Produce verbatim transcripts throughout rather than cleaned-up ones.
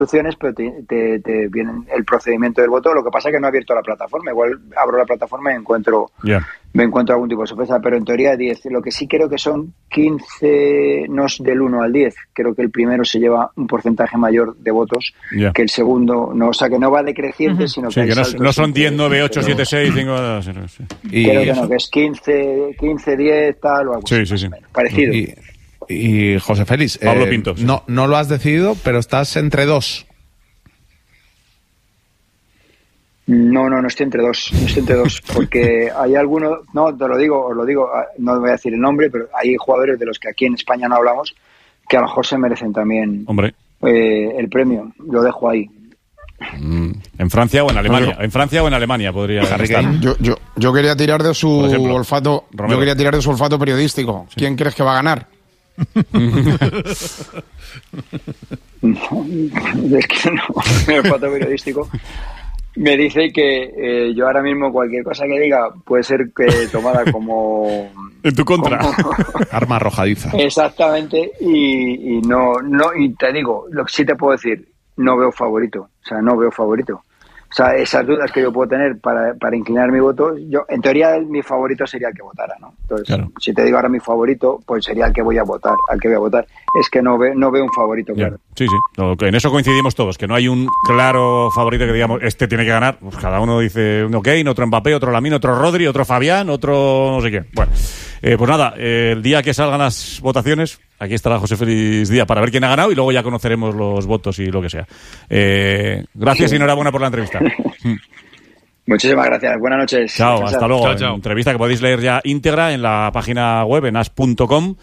instrucciones, pero te, te, te viene el procedimiento del voto. Lo que pasa es que no he abierto la plataforma. Igual abro la plataforma y encuentro yeah. me encuentro algún tipo de sorpresa, pero en teoría diez. Lo que sí creo que son quince, no es del uno al diez. Creo que el primero se lleva un porcentaje mayor de votos yeah. que el segundo. No, o sea, que no va decreciente, uh-huh. sino que, sí, que no, no son diez, nueve, ocho, siete, seis, cinco... Y creo que no, que es quince, quince, diez, tal o algo sí, así, sí, sí. menos, parecido. Y, y José Félix, Pablo eh, Pinto, sí. no, no lo has decidido, pero estás entre dos. No, no, no estoy entre dos, no estoy entre dos, porque hay algunos, no, te lo digo, os lo digo, no voy a decir el nombre, pero hay jugadores de los que aquí en España no hablamos que a lo mejor se merecen también Hombre. Eh, el premio, lo dejo ahí. Mm, en Francia o en Alemania, en Francia o en Alemania podría estar. Yo, yo, yo quería tirar de su ejemplo, olfato, Romero. yo quería tirar de su olfato periodístico. Sí. ¿Quién crees que va a ganar? No, es que no, el olfato periodístico me dice que eh, yo ahora mismo cualquier cosa que diga puede ser que tomada como en tu contra, como... arma arrojadiza. Exactamente, y, y no, no, y te digo, lo que sí te puedo decir, no veo favorito, o sea, no veo favorito. O sea, esas dudas que yo puedo tener para, para inclinar mi voto, yo en teoría mi favorito sería el que votara, ¿no? Entonces, claro. si te digo ahora mi favorito, pues sería el que voy a votar, al que voy a votar. Es que no, ve, no veo un favorito, claro. Sí, sí, no, en eso coincidimos todos, que no hay un claro favorito que digamos, este tiene que ganar. Pues cada uno dice uno Kane, otro Mbappé, otro Lamine, otro Rodri, otro Fabián, otro no sé qué. Bueno, eh, pues nada, eh, el día que salgan las votaciones, aquí estará José Félix Díaz para ver quién ha ganado y luego ya conoceremos los votos y lo que sea. Eh, gracias y enhorabuena por la entrevista. Muchísimas gracias. Buenas noches. Chao, hasta chao. luego. Chao, chao. Entrevista que podéis leer ya íntegra en la página web en as punto com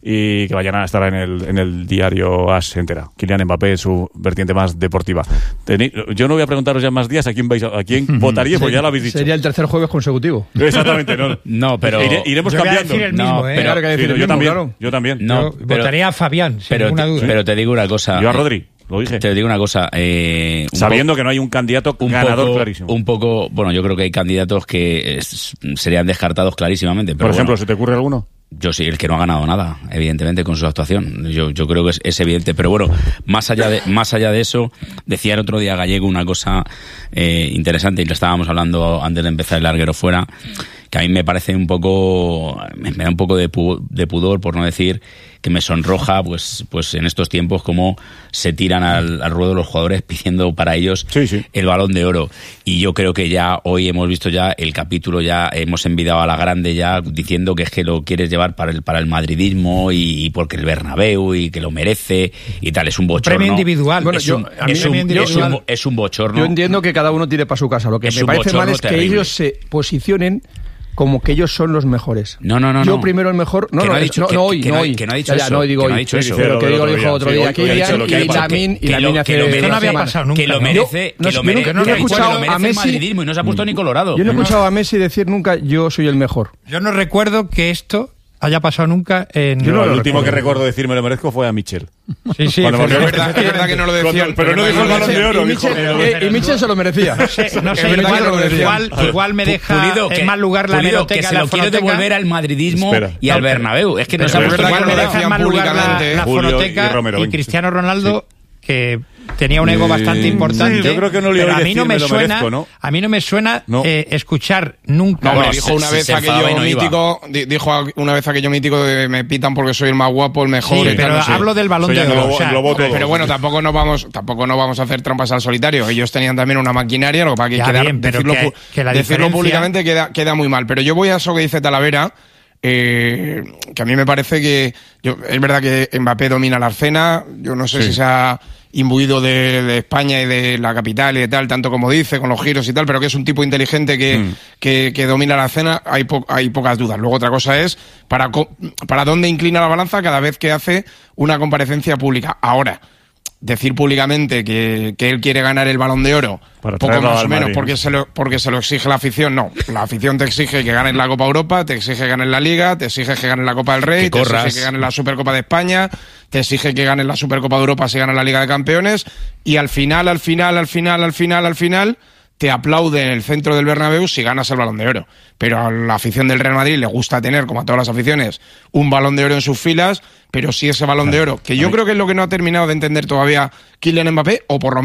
y que vayan a estar en el, en el diario As entera. Kylian Mbappé, su vertiente más deportiva. Tení, yo no voy a preguntaros ya más días a quién vais a, a quién votaríais, porque ya lo habéis dicho. Sería el tercer jueves consecutivo. Exactamente, no. No, pero Ire, iremos yo cambiando. Voy a decir el mismo, no, ¿eh? pero, claro que decir sí, el yo mismo, también. Claro. Yo también. No, yo pero, votaría a Fabián, sin pero, ninguna duda. Pero te digo una cosa. Yo a Rodri. Lo dije. Te digo una cosa. Eh, un Sabiendo po- que no hay un candidato un ganador poco, clarísimo. Un poco, bueno, yo creo que hay candidatos que es, serían descartados clarísimamente. Pero Por ejemplo, bueno, ¿se te ocurre alguno? Yo sí, el que no ha ganado nada, evidentemente, con su actuación. Yo, yo creo que es, es evidente. Pero bueno, más allá de, más allá de eso, decía el otro día Gallego una cosa eh, interesante, y lo estábamos hablando antes de empezar el larguero fuera, que a mí me parece un poco, me da un poco de, pu- de pudor, por no decir que me sonroja, pues, pues en estos tiempos como se tiran al, al ruedo los jugadores pidiendo para ellos sí, sí. el Balón de Oro. Y yo creo que ya hoy hemos visto ya el capítulo, ya hemos envidiado a la grande ya diciendo que es que lo quieres llevar para el para el madridismo y, y porque el Bernabéu y que lo merece y tal. Es un bochorno. Premio individual. Es, Bueno, un, yo, a mí es, un, premio individual. es, un, es un bochorno. Yo entiendo que cada uno tire para su casa. Lo que Es me un parece mal bochorno es que terrible. ellos se posicionen como que ellos son los mejores. No, no, no. Yo no. primero el mejor. No, que no, no ha es- dicho no, que, no hoy, que no no, hoy. que no ha dicho Ya, ya, eso. no digo que no ha hoy. dicho eso. Pero que digo, dijo otro día. Sí, hoy, Kylian hoy, y hoy, Lamine y que lo- Lamine que lo hace merece. dos No había semanas. pasado Que Que lo Yo- merece, no, que lo yo mere- nunca- que nunca he ha dicho que escuchado lo merece a el Messi- madridismo y no se ha puesto ni colorado. Yo no he escuchado a Messi decir nunca yo soy el mejor. Yo no recuerdo que esto haya pasado nunca en... Yo no No, lo el último recuerdo. que recuerdo decir me lo merezco fue a Michel. Sí, sí, Cuando pero- volvió- Es verdad, es verdad que no lo decía. Cuando- pero no dijo el Balón de Oro. Y dijo- Michel, eh, y Michel se lo merecía. No sé, no Es sé, verdad igual, que lo merecía. igual, igual me deja Pulido, en que- mal lugar la Pulido, hemeroteca, que se la lo quiere fonoteca. devolver al madridismo Espera. y al No, pero- Bernabéu. Es que no Pero se ha es puesto verdad ni igual me colorado. deja en mal lugar la, públicamente, la Julio y fonoteca Romero, y, venga. Cristiano Ronaldo, que tenía un ego Eh, bastante importante. sí, yo creo que no le pero oí a mí no decir, me me lo suena, merezco, ¿no? a mí no me suena No. eh, escuchar nunca. No, Bueno, dijo si- una si vez se aquello enfadaba y no iba. mítico, di- dijo una vez aquello mítico de me pitan porque soy el más guapo, el mejor. Sí, y tal, pero no sé. hablo del Balón Eso de ya Oro. englobo- o sea, englobó todo. Pero bueno, tampoco no vamos, tampoco no vamos a hacer trampas al solitario. Ellos tenían también una maquinaria, lo que pasa que Ya queda- bien, pero decirlo, que- pu- que la decirlo diferencia- públicamente queda, queda muy mal. Pero yo voy a eso que dice Talavera, eh, que a mí me parece que yo, es verdad que Mbappé domina la escena. Yo no sé Sí. si se ha imbuido de, de España y de la capital y de tal, tanto como dice, con los giros y tal, pero que es un tipo inteligente que, Mm. que, que domina la escena, hay, po- hay pocas dudas. Luego otra cosa es para, co- para dónde inclina la balanza cada vez que hace una comparecencia pública. Ahora, decir públicamente que, que él quiere ganar el Balón de Oro, Para poco traerlo más al o menos, Madrid. porque se, lo, porque se lo exige la afición, no. La afición te exige que ganes la Copa Europa, te exige que ganes la Liga, te exige que ganes la Copa del Rey, Que te corras. exige que ganes la Supercopa de España, te exige que ganes la Supercopa de Europa si ganas la Liga de Campeones, y al final, al final, al final, al final, al final, te aplaude en el centro del Bernabéu si ganas el Balón de Oro. Pero a la afición del Real Madrid le gusta tener, como a todas las aficiones, un Balón de Oro en sus filas, pero si ese Balón de Oro, que yo creo que es lo que no ha terminado de entender todavía Kylian Mbappé, o por lo